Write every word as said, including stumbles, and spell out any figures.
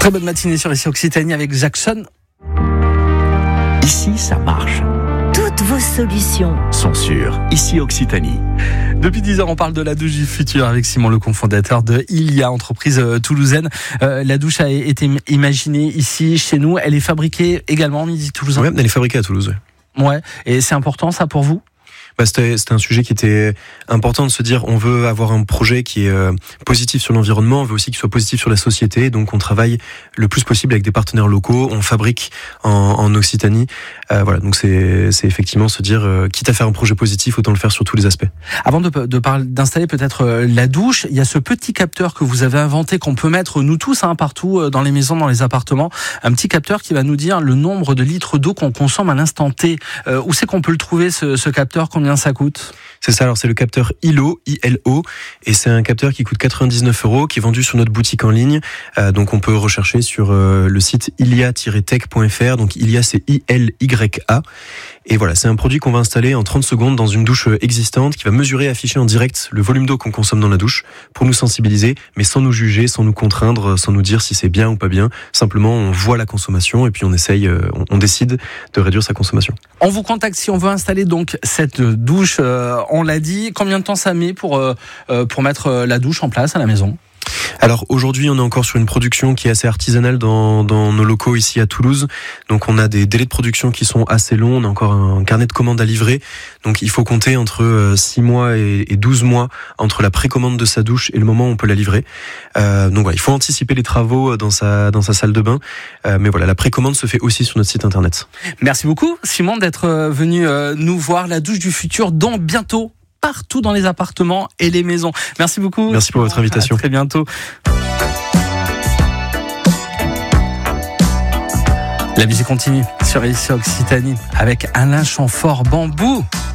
Très bonne matinée sur Ici Occitanie avec Jackson. Ici, ça marche. Toutes vos solutions sont sur Ici Occitanie. Depuis dix heures, on parle de la douche du futur avec Simon Le, cofondateur de Ilia, entreprise toulousaine. Euh, la douche a été imaginée ici, chez nous. Elle est fabriquée également en Midi Toulousain. Oui, elle est fabriquée à Toulouse. Ouais. ouais. Et c'est important ça pour vous ? Bah, c'était, c'était un sujet qui était important de se dire on veut avoir un projet qui est euh, positif sur l'environnement, on veut aussi qu'il soit positif sur la société, donc on travaille le plus possible avec des partenaires locaux, on fabrique en, en Occitanie, euh, voilà, donc c'est, c'est effectivement se dire euh, quitte à faire un projet positif, autant le faire sur tous les aspects. Avant de, de parler, d'installer peut-être euh, la douche, il y a ce petit capteur que vous avez inventé qu'on peut mettre nous tous hein, partout euh, dans les maisons, dans les appartements, un petit capteur qui va nous dire le nombre de litres d'eau qu'on consomme à l'instant T. Euh, où c'est qu'on peut le trouver ce, ce capteur ? Combien ça coûte ? C'est ça, alors c'est le capteur I L O, I L O, et c'est un capteur qui coûte quatre-vingt-dix-neuf euros, qui est vendu sur notre boutique en ligne, euh, donc on peut rechercher sur euh, le site ilia tiret tech point f r, donc Ilia c'est I L Y A, et voilà, c'est un produit qu'on va installer en trente secondes dans une douche existante, qui va mesurer et afficher en direct le volume d'eau qu'on consomme dans la douche, pour nous sensibiliser, mais sans nous juger, sans nous contraindre, sans nous dire si c'est bien ou pas bien, simplement on voit la consommation, et puis on essaye, euh, on, on décide de réduire sa consommation. On vous contacte si on veut installer donc cette douche, euh, on l'a dit. Combien de temps ça met pour, euh, pour mettre la douche en place à la maison ? Alors aujourd'hui, on est encore sur une production qui est assez artisanale dans, dans nos locaux ici à Toulouse. Donc on a des délais de production qui sont assez longs. On a encore un carnet de commandes à livrer. Donc il faut compter entre six mois et douze mois entre la précommande de sa douche et le moment où on peut la livrer. Euh, donc voilà, il faut anticiper les travaux dans sa, dans sa salle de bain. Euh, mais voilà, la précommande se fait aussi sur notre site internet. Merci beaucoup Simon d'être venu nous voir la douche du futur dans bientôt. Partout dans les appartements et les maisons. Merci beaucoup. Merci pour votre invitation. À très bientôt. La musique continue sur Ici Occitanie avec Alain Chamfort, Bambou.